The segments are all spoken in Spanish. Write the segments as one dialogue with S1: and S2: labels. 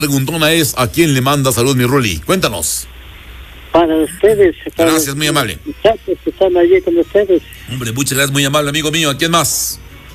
S1: Preguntona es, ¿a quién le manda salud, mi Ruli? Cuéntanos.
S2: Para ustedes.
S1: Gracias, muy amable.
S2: Muchachos que están allí con ustedes.
S1: Hombre, muchas gracias, muy amable, amigo mío. ¿A quién más?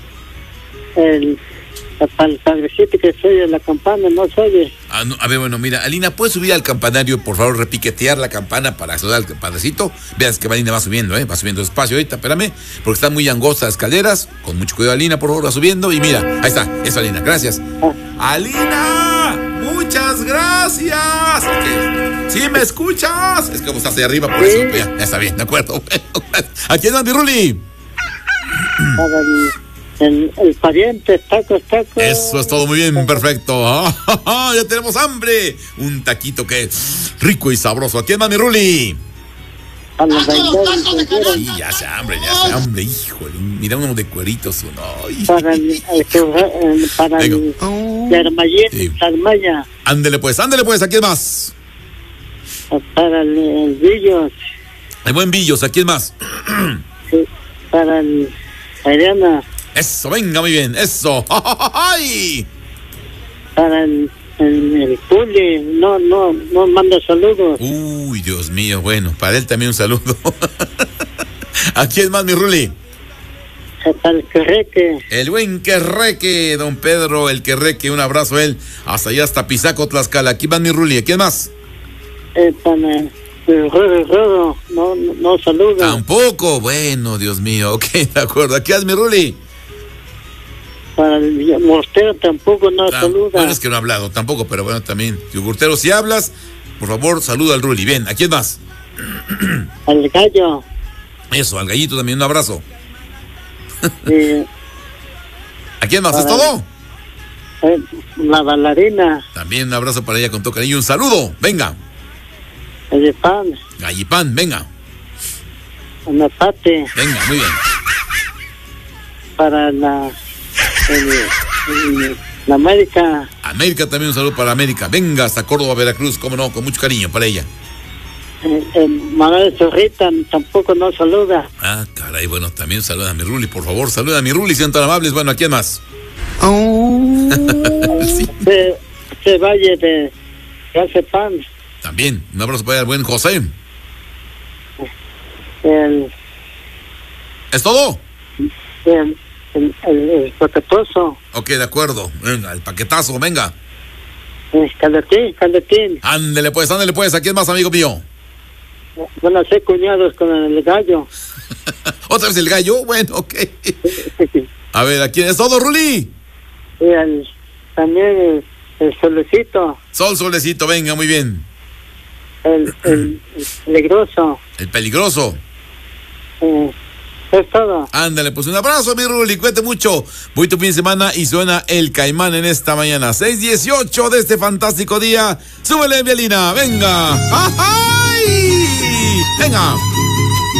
S2: Para el padrecito que se oye la campana, no se oye.
S1: A ver, bueno, mira, Alina, ¿puedes subir al campanario, por favor, repiquetear la campana para saludar al padrecito? Veas que Alina va subiendo, va subiendo despacio ahorita, espérame, porque están muy angostas las escaleras. Con mucho cuidado, Alina, por favor, va subiendo. Y mira, ahí está, eso, Alina, gracias. ¡Alina! ¡Muchas gracias! ¿Sí me escuchas? Es como estás ahí arriba, por eso, ya está bien, de acuerdo. ¿A quién es mi Ruli?
S2: Para el pariente, tacos.
S1: Eso es todo muy bien, perfecto. Ya tenemos hambre. Un taquito que es rico y sabroso. ¿A quién más, mi Ruli? Sí, ya se hambre, híjole. Mira uno de cueritos.
S2: Para el Salmaya.
S1: Ándele pues, ¿a quién más?
S2: Para el Villos.
S1: El buen Villos, ¿a quién más?
S2: Sí, para el Ariana.
S1: Eso, venga, muy bien, eso. ¡Ay!
S2: Para el Puli, no manda saludos.
S1: Uy, Dios mío, bueno, para él también un saludo. ¿A quién más, mi Ruli?
S2: Para el Querreque.
S1: El buen Querreque, don Pedro, el Querreque, un abrazo a él. Hasta allá, hasta Pisaco, Tlaxcala. Aquí va mi Ruli, ¿a quién más?
S2: Para el Rodo, no saluda.
S1: Tampoco, bueno, Dios mío, ok, de acuerdo. ¿A quién es mi Ruli?
S2: Para el Mortero tampoco no saluda.
S1: Bueno, es que no ha hablado tampoco, pero bueno, también. Mortero, si hablas, por favor, saluda al Ruli. Bien, ¿a quién más?
S2: Al Gallo.
S1: Eso, al Gallito también, un abrazo. ¿A quién más? ¿Es
S2: para
S1: todo?
S2: La bailarina.
S1: También un abrazo para ella con todo cariño. Un saludo, venga. Gallipán, venga.
S2: Anapate.
S1: Venga, muy bien.
S2: Para la América.
S1: América también, un saludo para América. Venga hasta Córdoba, Veracruz, cómo no, con mucho cariño para ella.
S2: Manuel Zorrita tampoco no saluda.
S1: Ah, caray, bueno, también saluda a mi Ruli, por favor, saluda a mi Ruli, sean tan amables. Bueno, ¿a quién más?
S2: Sí. Se Valle de Calcepan.
S1: También, un abrazo para el buen José. ¿Es todo?
S2: El paquetoso.
S1: Ok, de acuerdo. Venga, el paquetazo, venga.
S2: Caldetín.
S1: Ándele pues, ¿a quién más, amigo mío?
S2: Van a ser cuñados con el Gallo.
S1: ¿Otra vez el Gallo? Bueno, ok. A ver, ¿a quién es todo, Ruli?
S2: También el Solecito.
S1: Solecito, venga, muy bien.
S2: El Peligroso.
S1: El Peligroso.
S2: Es todo.
S1: Ándale, pues un abrazo, mi Ruli, cuente mucho. Voy tu fin de semana y suena el Caimán en esta mañana. 6:18 de este fantástico día. Súbele, Vialina, venga. ¡Ay! Venga.